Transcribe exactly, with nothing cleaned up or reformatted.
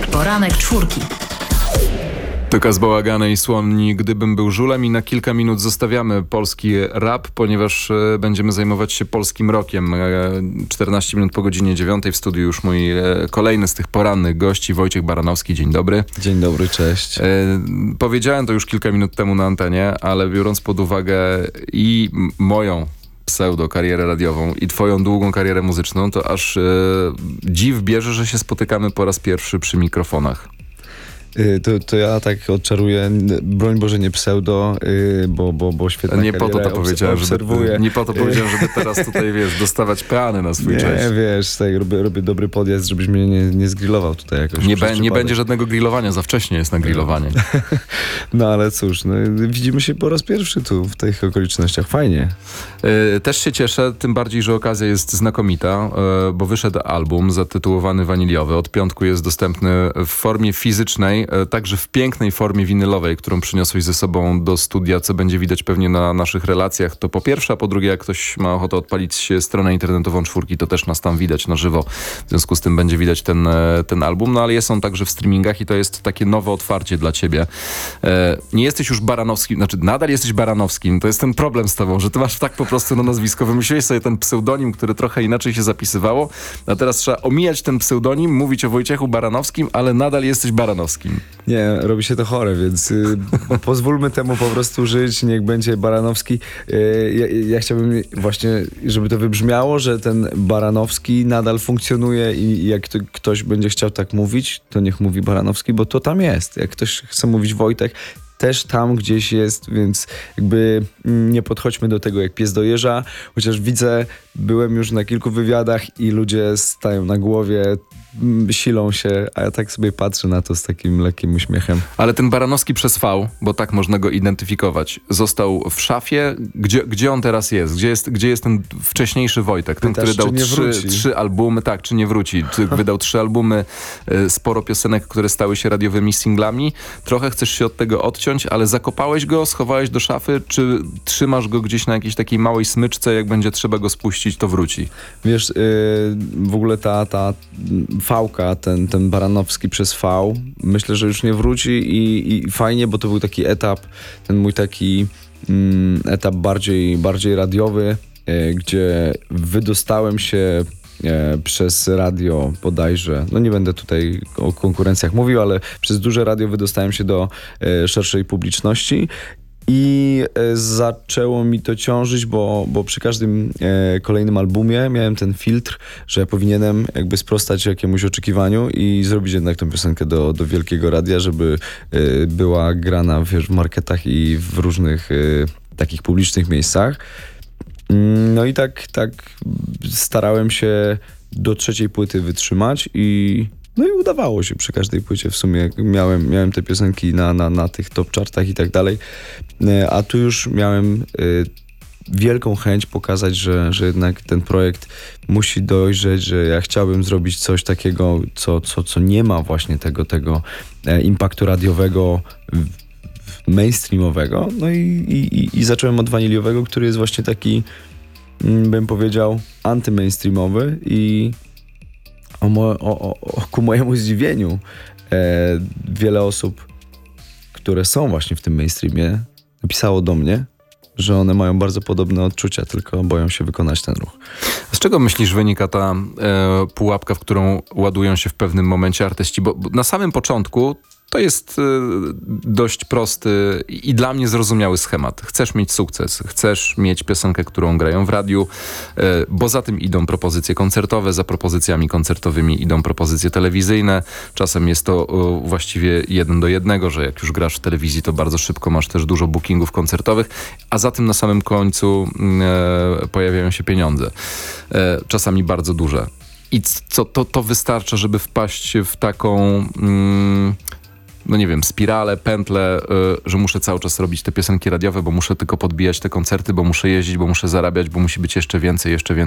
Poranek czwórki. Tyka z bałagany i słonni, gdybym był żulem, i na kilka minut zostawiamy polski rap, ponieważ e, będziemy zajmować się polskim rockiem. E, czternaście minut po godzinie dziewiątej w studiu już mój e, kolejny z tych porannych gości, Wojciech Baranowski. Dzień dobry. Dzień dobry, cześć. E, powiedziałem to już kilka minut temu na antenie, ale biorąc pod uwagę i moją pseudo karierę radiową i twoją długą karierę muzyczną, to aż e, dziw bierze, że się spotykamy po raz pierwszy przy mikrofonach. To, to ja tak odczaruję, broń Boże nie pseudo, yy, bo, bo, bo świetna nie po to to powiedziałem, obserwuję. Żeby, nie po to powiedziałem, żeby teraz tutaj, wiesz, dostawać peany na swój nie, cześć. Nie, wiesz, tak, robię, robię dobry podjazd, żebyś mnie nie, nie zgrillował tutaj jakoś. Nie, be, nie będzie żadnego grillowania, za wcześnie jest na grillowanie. No ale cóż, no, widzimy się po raz pierwszy tu, w tych okolicznościach. Fajnie. Yy, też się cieszę, tym bardziej, że okazja jest znakomita, yy, bo wyszedł album zatytułowany Waniliowy. Od piątku jest dostępny w formie fizycznej, także w pięknej formie winylowej, którą przyniosłeś ze sobą do studia, co będzie widać pewnie na naszych relacjach. To po pierwsze, a po drugie, jak ktoś ma ochotę odpalić stronę internetową czwórki, to też nas tam widać na żywo. W związku z tym będzie widać ten, ten album, no ale jest on także w streamingach i to jest takie nowe otwarcie dla ciebie. Nie jesteś już Baranowskim, znaczy nadal jesteś Baranowskim, to jest ten problem z tobą, że ty masz tak po prostu na nazwisko. Wymyśliłeś sobie ten pseudonim, który trochę inaczej się zapisywało, a teraz trzeba omijać ten pseudonim, mówić o Wojciechu Baranowskim, ale nadal jesteś Baranowskim. Nie, robi się to chore, więc y, pozwólmy temu po prostu żyć, niech będzie Baranowski. Y, ja, ja chciałbym właśnie, żeby to wybrzmiało, że ten Baranowski nadal funkcjonuje i jak to, ktoś będzie chciał tak mówić, to niech mówi Baranowski, bo to tam jest. Jak ktoś chce mówić Wojtek, też tam gdzieś jest, więc jakby nie podchodźmy do tego jak pies do jeża, chociaż widzę, byłem już na kilku wywiadach i ludzie stają na głowie, silą się, a ja tak sobie patrzę na to z takim lekkim uśmiechem. Ale ten Baranowski przez V, bo tak można go identyfikować, został w szafie. Gdzie, gdzie on teraz jest? Gdzie jest, gdzie jest ten wcześniejszy Wojtek? Ten, Pytasz, który dał trzy, trzy albumy, tak, czy nie wróci? Czy wydał trzy albumy, sporo piosenek, które stały się radiowymi singlami. Trochę chcesz się od tego odciąć, ale zakopałeś go, schowałeś do szafy, czy trzymasz go gdzieś na jakiejś takiej małej smyczce, jak będzie trzeba go spuścić, to wróci? Wiesz, yy, w ogóle ta, ta Vałka, ten, ten Baranowski przez V, myślę, że już nie wróci i, i fajnie, bo to był taki etap, ten mój taki mm, etap bardziej, bardziej radiowy, e, gdzie wydostałem się e, przez radio bodajże, no nie będę tutaj o konkurencjach mówił, ale przez duże radio wydostałem się do e, szerszej publiczności. I e, zaczęło mi to ciążyć, bo, bo przy każdym e, kolejnym albumie miałem ten filtr, że ja powinienem jakby sprostać jakiemuś oczekiwaniu i zrobić jednak tę piosenkę do, do wielkiego radia, żeby e, była grana wiesz, w marketach i w różnych e, takich publicznych miejscach. No i tak, tak starałem się do trzeciej płyty wytrzymać i no i udawało się przy każdej płycie w sumie. Miałem, miałem te piosenki na, na, na tych top chartach i tak dalej. A tu już miałem y, wielką chęć pokazać, że, że jednak ten projekt musi dojrzeć, że ja chciałbym zrobić coś takiego, co, co, co nie ma właśnie tego, tego e, impaktu radiowego, w, mainstreamowego. No i, i, i zacząłem od Waniliowego, który jest właśnie taki, bym powiedział, antymainstreamowy i O, mo, o, o, ku mojemu zdziwieniu e, wiele osób, które są właśnie w tym mainstreamie, napisało do mnie, że one mają bardzo podobne odczucia, tylko boją się wykonać ten ruch. Z czego myślisz wynika ta e, pułapka, w którą ładują się w pewnym momencie artyści? Bo, bo na samym początku to jest y, dość prosty i dla mnie zrozumiały schemat. Chcesz mieć sukces, chcesz mieć piosenkę, którą grają w radiu, y, bo za tym idą propozycje koncertowe, za propozycjami koncertowymi idą propozycje telewizyjne. Czasem jest to y, właściwie jeden do jednego, że jak już grasz w telewizji, to bardzo szybko masz też dużo bookingów koncertowych, a za tym na samym końcu y, pojawiają się pieniądze. Y, czasami bardzo duże. I co, to, to wystarcza, żeby wpaść w taką... Y, no nie wiem, spirale, pętle, yy, że muszę cały czas robić te piosenki radiowe, bo muszę tylko podbijać te koncerty, bo muszę jeździć, bo muszę zarabiać, bo musi być jeszcze więcej, jeszcze więcej.